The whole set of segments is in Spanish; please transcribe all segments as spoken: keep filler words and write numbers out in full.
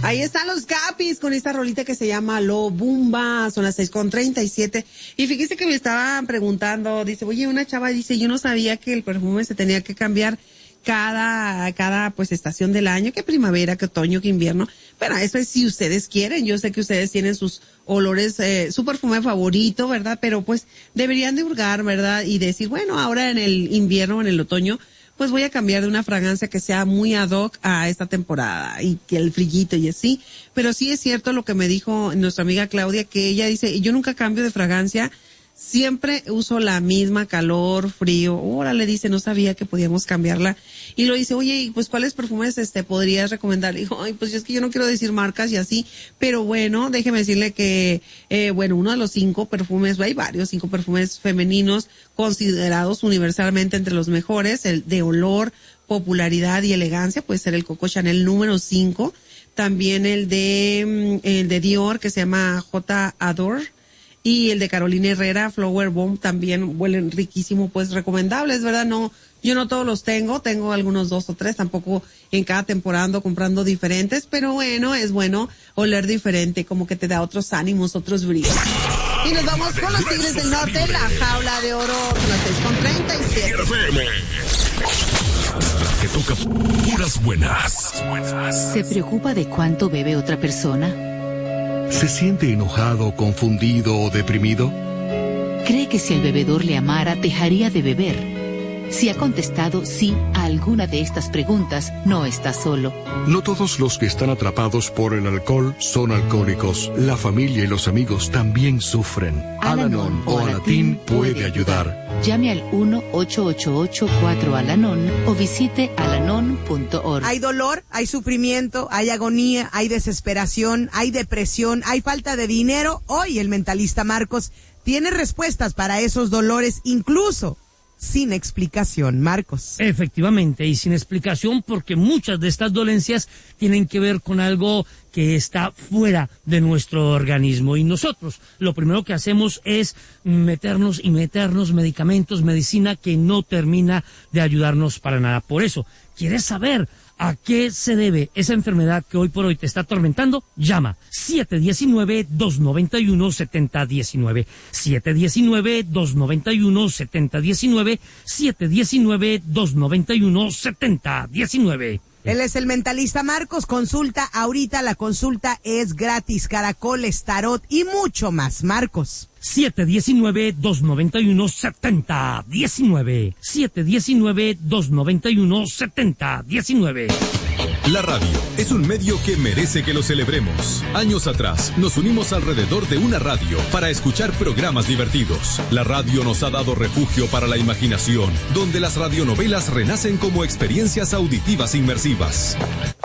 Ahí están los Gapis con esta rolita que se llama Lo Bumba. Son las seis con treinta y siete. Y fíjese que me estaban preguntando, dice, oye, una chava dice, yo no sabía que el perfume se tenía que cambiar cada, cada, pues, estación del año, que primavera, que otoño, que invierno. Bueno, eso es si ustedes quieren. Yo sé que ustedes tienen sus olores, eh, su perfume favorito, ¿verdad? Pero pues deberían de hurgar, ¿verdad? Y decir, bueno, ahora en el invierno, en el otoño, pues voy a cambiar de una fragancia que sea muy ad hoc a esta temporada y que el frillito y así. Pero sí es cierto lo que me dijo nuestra amiga Claudia, que ella dice, yo nunca cambio de fragancia, siempre uso la misma, calor, frío. Órale, dice, no sabía que podíamos cambiarla. Y lo dice, oye, ¿y pues cuáles perfumes este podrías recomendar? Y dijo, ay, pues es que yo no quiero decir marcas y así, pero bueno, déjeme decirle que, eh, bueno, uno de los cinco perfumes, hay varios, cinco perfumes femeninos considerados universalmente entre los mejores, el de olor, popularidad y elegancia, puede ser el Coco Chanel número cinco, también el de, el de Dior, que se llama J. Adore, y el de Carolina Herrera, Flower Bomb, también huelen riquísimo, pues recomendables, ¿verdad? No, yo no todos los tengo, tengo algunos dos o tres, tampoco en cada temporada ando comprando diferentes, pero bueno, es bueno oler diferente, como que te da otros ánimos, otros brillos. Y nos vamos con los Tigres del Norte, la jaula de oro, son las seis con treinta y siete. Que toca puras buenas. ¿Se preocupa de cuánto bebe otra persona? ¿Se siente enojado, confundido o deprimido? ¿Cree que si el bebedor le amara, dejaría de beber? Si ha contestado sí a alguna de estas preguntas, no está solo. No todos los que están atrapados por el alcohol son alcohólicos. La familia y los amigos también sufren. Al-Anon o Alatín puede ayudar. Llame al uno ocho ocho ocho cuatro Al-Anon o visite alanon punto org. Hay dolor, hay sufrimiento, hay agonía, hay desesperación, hay depresión, hay falta de dinero. Hoy el mentalista Marcos tiene respuestas para esos dolores, incluso sin explicación, Marcos. Efectivamente, y sin explicación, porque muchas de estas dolencias tienen que ver con algo que está fuera de nuestro organismo. Y nosotros lo primero que hacemos es meternos y meternos medicamentos, medicina que no termina de ayudarnos para nada. Por eso, ¿quieres saber a qué se debe esa enfermedad que hoy por hoy te está atormentando? Llama siete uno nueve, dos nueve uno, siete cero uno nueve, siete uno nueve, dos nueve uno, siete cero uno nueve, siete uno nueve, dos nueve uno, siete cero uno nueve. Él es el mentalista Marcos. Consulta ahorita, la consulta es gratis. Caracoles, tarot y mucho más. Marcos. siete uno nueve, dos nueve uno, siete cero uno nueve. siete uno nueve, dos nueve uno, siete cero uno nueve. La radio es un medio que merece que lo celebremos. Años atrás nos unimos alrededor de una radio para escuchar programas divertidos. La radio nos ha dado refugio para la imaginación, donde las radionovelas renacen como experiencias auditivas inmersivas.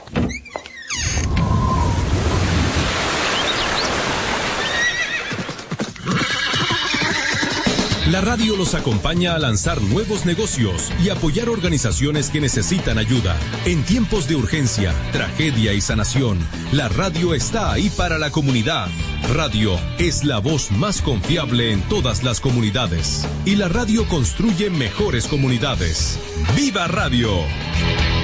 La radio los acompaña a lanzar nuevos negocios y apoyar organizaciones que necesitan ayuda. En tiempos de urgencia, tragedia y sanación, la radio está ahí para la comunidad. Radio es la voz más confiable en todas las comunidades. Y la radio construye mejores comunidades. ¡Viva Radio!